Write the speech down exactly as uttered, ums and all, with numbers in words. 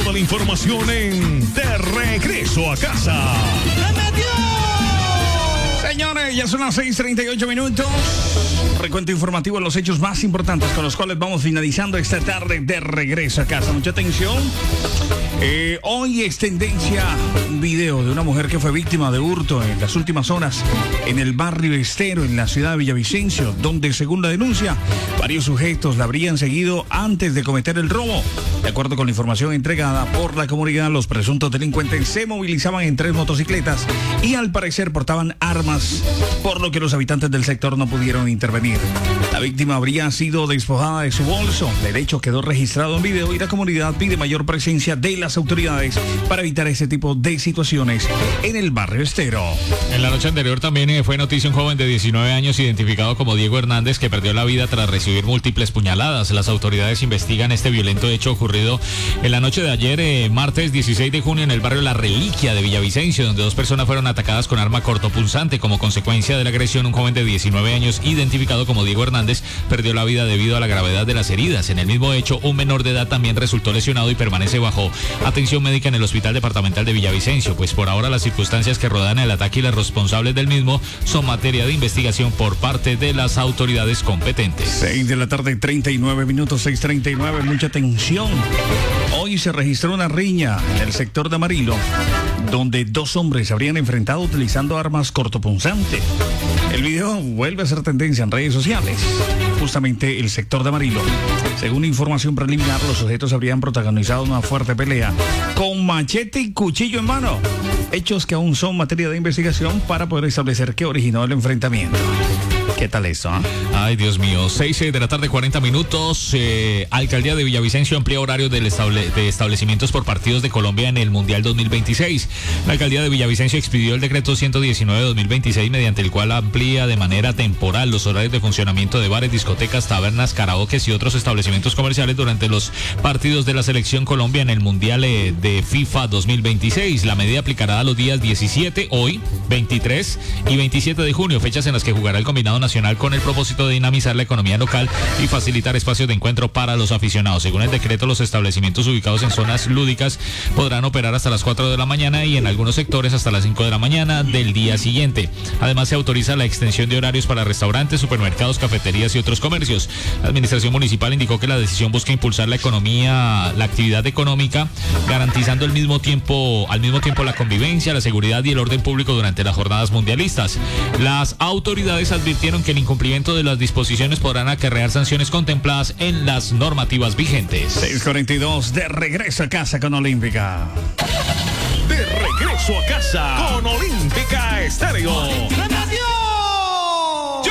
Toda la información en De Regreso a Casa. Señores, ya son las seis treinta y ocho minutos. Recuento informativo de los hechos más importantes con los cuales vamos finalizando esta tarde de Regreso a Casa. Mucha atención. Eh, hoy es tendencia un video de una mujer que fue víctima de hurto en las últimas horas en el barrio Estero, en la ciudad de Villavicencio, donde, según la denuncia, varios sujetos la habrían seguido antes de cometer el robo. De acuerdo con la información entregada por la comunidad, los presuntos delincuentes se movilizaban en tres motocicletas y al parecer portaban armas, por lo que los habitantes del sector no pudieron intervenir. La víctima habría sido despojada de su bolso. El hecho quedó registrado en video y la comunidad pide mayor presencia de las autoridades para evitar ese tipo de situaciones en el barrio Estero. En la noche anterior también eh, fue noticia un joven de diecinueve años identificado como Diego Hernández que perdió la vida tras recibir múltiples puñaladas. Las autoridades investigan este violento hecho ocurrido en la noche de ayer, eh, martes dieciséis de junio, en el barrio La Reliquia de Villavicencio, donde dos personas fueron atacadas con arma cortopunzante. Como consecuencia de la agresión, un joven de diecinueve años identificado como Diego Hernández perdió la vida debido a la gravedad de las heridas. En el mismo hecho, un menor de edad también resultó lesionado y permanece bajo atención médica en el Hospital Departamental de Villavicencio, pues por ahora las circunstancias que rodean el ataque y los responsables del mismo son materia de investigación por parte de las autoridades competentes. seis de la tarde, treinta y nueve minutos, seis treinta y nueve, mucha atención. Hoy se registró una riña en el sector de Amarillo, donde dos hombres se habrían enfrentado utilizando armas cortopunzantes. El video vuelve a ser tendencia en redes sociales, justamente el sector de Amarillo. Según información preliminar, los sujetos habrían protagonizado una fuerte pelea con machete y cuchillo en mano, hechos que aún son materia de investigación para poder establecer qué originó el enfrentamiento. ¿Qué tal eso? ¿eh? Ay, Dios mío. seis de la tarde, cuarenta minutos. Eh, Alcaldía de Villavicencio amplía horarios del estable, de establecimientos por partidos de Colombia en el Mundial dos mil veintiséis. La Alcaldía de Villavicencio expidió el decreto ciento diecinueve de dos mil veintiséis, mediante el cual amplía de manera temporal los horarios de funcionamiento de bares, discotecas, tabernas, karaokes y otros establecimientos comerciales durante los partidos de la Selección Colombia en el Mundial eh, de FIFA dos mil veintiséis. La medida aplicará a los días diecisiete, hoy, veintitrés y veintisiete de junio, fechas en las que jugará el combinado nacional con el propósito de dinamizar la economía local y facilitar espacios de encuentro para los aficionados. Según el decreto, los establecimientos ubicados en zonas lúdicas podrán operar hasta las cuatro de la mañana y en algunos sectores hasta las cinco de la mañana del día siguiente. Además, se autoriza la extensión de horarios para restaurantes, supermercados, cafeterías y otros comercios. La administración municipal indicó que la decisión busca impulsar la economía, la actividad económica, garantizando al mismo tiempo, al mismo tiempo la convivencia, la seguridad y el orden público durante las jornadas mundialistas. Las autoridades advirtieron que el incumplimiento de las disposiciones podrán acarrear sanciones contempladas en las normativas vigentes. seis cuarenta y dos, de regreso a casa con Olímpica. De regreso a casa con Olímpica Estéreo.